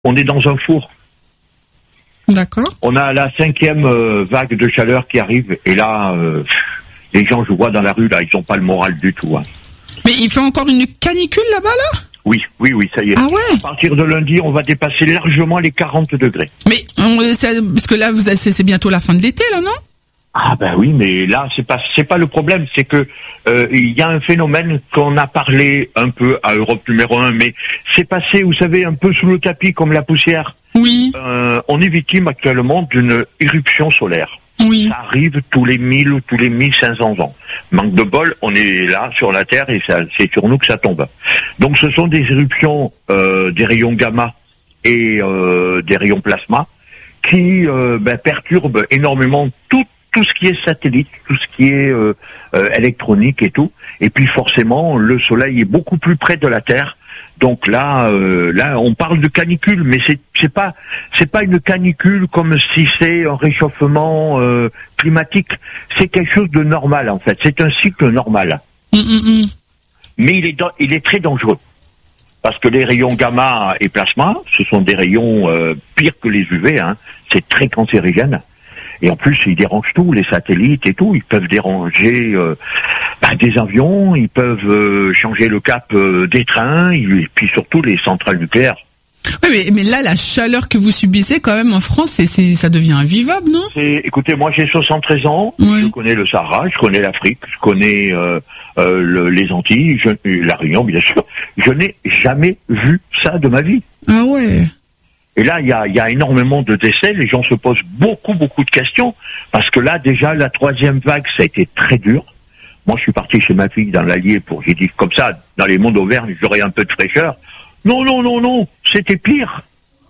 On est dans un four. D'accord. On a la 5e vague de chaleur qui arrive. Et là, les gens, je vois dans la rue, là, ils n'ont pas le moral du tout. Hein. Mais il fait encore une canicule là-bas, là ? Oui, ça y est. Ah ouais. À partir de lundi, on va dépasser largement les 40 degrés. Mais parce que là, c'est bientôt la fin de l'été, là, non ? Ah ben oui, mais là, c'est pas le problème. C'est que il y a un phénomène qu'on a parlé un peu à Europe numéro 1, mais c'est passé, vous savez, un peu sous le tapis comme la poussière. Oui. On est victime actuellement d'une éruption solaire. Oui. Ça arrive tous les 1000 ou tous les 1500 ans. Manque de bol, on est là sur la Terre et c'est sur nous que ça tombe. Donc ce sont des éruptions des rayons gamma et des rayons plasma qui perturbent énormément tout ce qui est satellite, tout ce qui est électronique et tout. Et puis forcément, le Soleil est beaucoup plus près de la Terre. Donc là, on parle de canicule, mais c'est pas une canicule comme si c'est un réchauffement climatique. C'est quelque chose de normal en fait. C'est un cycle normal. Mais il est très dangereux parce que les rayons gamma et plasma, ce sont des rayons pires que les UV. Hein. C'est très cancérigène. Et en plus, ils dérangent tout, les satellites et tout. Ils peuvent déranger des avions, ils peuvent changer le cap des trains, et puis surtout les centrales nucléaires. Oui, mais là, la chaleur que vous subissez quand même en France, ça devient invivable, non ? Écoutez, moi j'ai 73 ans, oui. Je connais le Sahara, je connais l'Afrique, je connais les Antilles, la Réunion bien sûr. Je n'ai jamais vu ça de ma vie. Ah ouais. Et là, il y a énormément de décès. Les gens se posent beaucoup de questions. Parce que là, déjà, la 3e vague, ça a été très dur. Moi, je suis parti chez ma fille dans l'Allier j'ai dit, comme ça, dans les monts d'Auvergne, j'aurais un peu de fraîcheur. Non. C'était pire.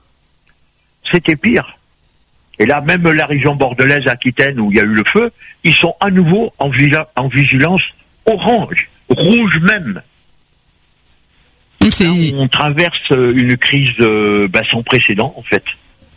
Et là, même la région bordelaise, Aquitaine, où il y a eu le feu, ils sont à nouveau en vigilance orange. Rouge même. Là, on traverse une crise sans précédent, en fait.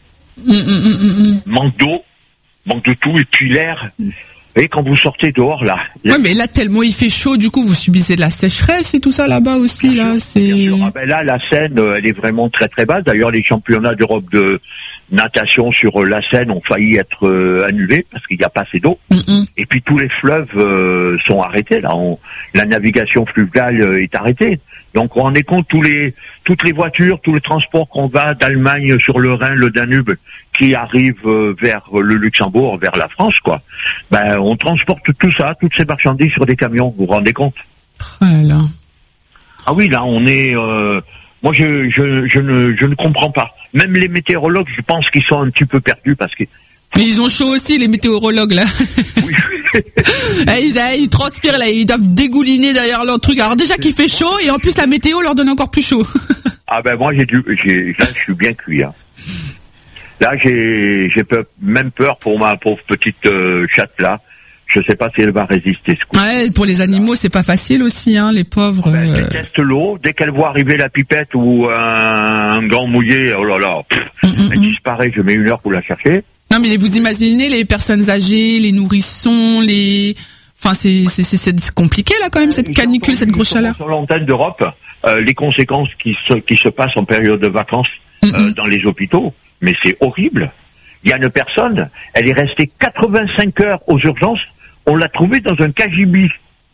Manque d'eau, manque de tout, et puis l'air. Et quand vous sortez dehors, là... Ouais, mais là, tellement il fait chaud, du coup, vous subissez de la sécheresse et tout ça là-bas aussi, bien sûr. Ah ben là, la Seine, elle est vraiment très très basse. D'ailleurs, les championnats d'Europe de natation sur la Seine ont failli être annulés parce qu'il n'y a pas assez d'eau. Et puis tous les fleuves sont arrêtés, là. La navigation fluviale est arrêtée. Donc on en est compte, toutes les voitures, tous les transports qu'on va d'Allemagne sur le Rhin, le Danube, qui arrivent vers le Luxembourg, vers la France, quoi. On transporte tout ça, toutes ces marchandises sur des camions, vous vous rendez compte? Voilà. Ah oui, là on est... moi je ne comprends pas. Même les météorologues, je pense qu'ils sont un petit peu perdus parce que... Mais ils ont chaud aussi, les météorologues, là. Oui. Ils transpirent, là. Ils doivent dégouliner derrière leur truc. Alors, déjà qu'il fait chaud, et en plus, la météo leur donne encore plus chaud. Ah ben, moi, là, je suis bien cuit, hein. Là, j'ai même peur pour ma pauvre petite chatte, là. Je sais pas si elle va résister ce coup. Ouais, pour les animaux, c'est pas facile aussi, hein, les pauvres. Elle déteste l'eau. Dès qu'elle voit arriver la pipette ou un gant mouillé, oh là là, elle disparaît. Je mets 1 heure pour la chercher. Non, mais vous imaginez les personnes âgées, les nourrissons, enfin, c'est compliqué, là, quand même, cette canicule, cette grosse chaleur. Sur l'antenne d'Europe, les conséquences qui se passent en période de vacances dans les hôpitaux, mais c'est horrible. Il y a une personne, elle est restée 85 heures aux urgences, on l'a trouvée dans un cagibi.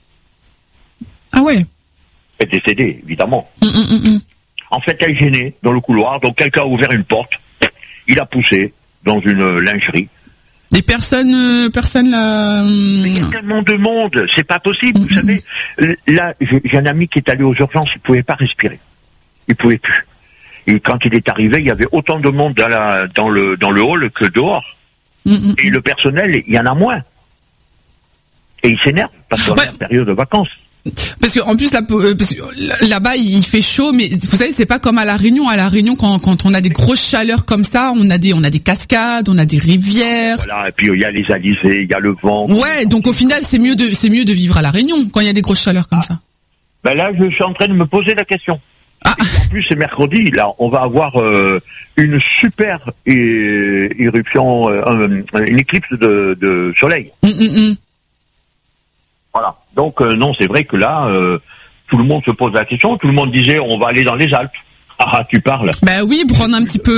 Ah ouais. Elle est décédée, évidemment. En fait, elle est gênée dans le couloir, donc quelqu'un a ouvert une porte, il a poussé dans une lingerie. Des personnes là... Mais il y a tellement de monde, c'est pas possible, vous savez. Là, j'ai un ami qui est allé aux urgences, il pouvait pas respirer. Il pouvait plus. Et quand il est arrivé, il y avait autant de monde dans le hall que dehors. Et le personnel, il y en a moins. Et il s'énerve parce qu'on est en période de vacances. Parce que en plus là-bas il fait chaud, mais vous savez c'est pas comme à la Réunion. À la Réunion quand on a des grosses chaleurs comme ça, on a des cascades, on a des rivières. Voilà, et puis il y a les alizés, il y a le vent. Ouais, donc au final c'est mieux de vivre à la Réunion quand il y a des grosses chaleurs comme ça. Ben là je suis en train de me poser la question. En plus c'est mercredi, là on va avoir une super éruption, une éclipse de soleil. Voilà. Donc non, c'est vrai que là, tout le monde se pose la question. Tout le monde disait on va aller dans les Alpes. Ah, tu parles. Bah oui, prendre un petit peu